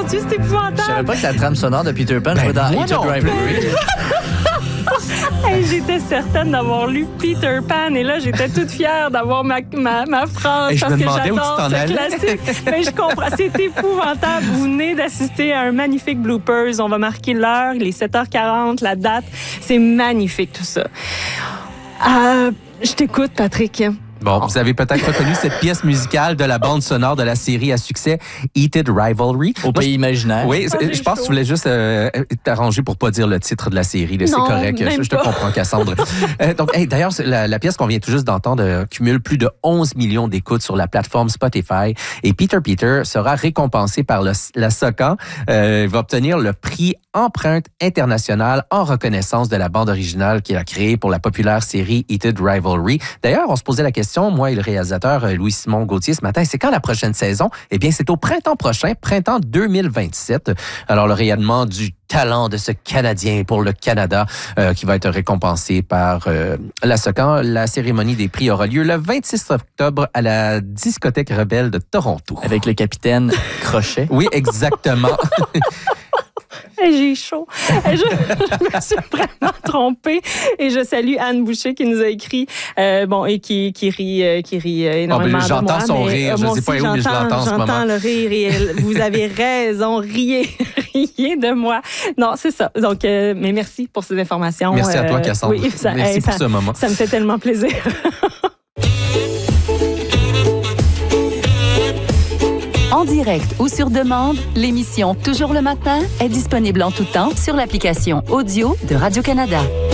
C'est épouvantable. Je savais pas que la trame sonore de Peter Pan jouait dans Into Rivalry. Hey, j'étais certaine d'avoir lu Peter Pan et là, j'étais toute fière d'avoir ma phrase Et je parce me que demandais où tu j'adore t'en ce allais. classique. Mais je comprends, c'est épouvantable. Vous venez d'assister à un magnifique bloopers. On va marquer l'heure, il est 7h40, la date. C'est magnifique tout ça. Je t'écoute, Patrick. Bon, vous avez peut-être reconnu cette pièce musicale de la bande sonore de la série à succès Heated Rivalry. Au pays imaginaire. Oui, je pense que tu voulais juste t'arranger pour pas dire le titre de la série. Là, c'est Non, correct. même Je te pas. comprends, Cassandre. Donc, d'ailleurs, la pièce qu'on vient tout juste d'entendre cumule plus de 11 millions d'écoutes sur la plateforme Spotify. Et Peter sera récompensé par la SOCAN. Il va obtenir le prix Empreinte internationale en reconnaissance de la bande originale qu'il a créée pour la populaire série Heated Rivalry. D'ailleurs, on se posait la question, moi et le réalisateur Louis-Simon Gauthier ce matin, c'est quand la prochaine saison? Eh bien, c'est au printemps prochain, printemps 2027. Alors, le rayonnement du talent de ce Canadien pour le Canada qui va être récompensé par la SOCAN. La cérémonie des prix aura lieu le 26 octobre à la Discothèque Rebelle de Toronto. Avec le capitaine Crochet. Oui, exactement. Hey, j'ai chaud. Je me suis vraiment trompée. Et je salue Anne Boucher qui nous a écrit, et qui rit énormément de moi. J'entends son rire. Je ne sais pas où, mais je l'entends en ce moment. J'entends le rire et vous avez raison. Riez de moi. Non, c'est ça. Donc, mais merci pour ces informations. Merci à toi, Cassandre. Oui, merci pour ce moment. Ça me fait tellement plaisir. En direct ou sur demande, l'émission Toujours le matin est disponible en tout temps sur l'application audio de Radio-Canada.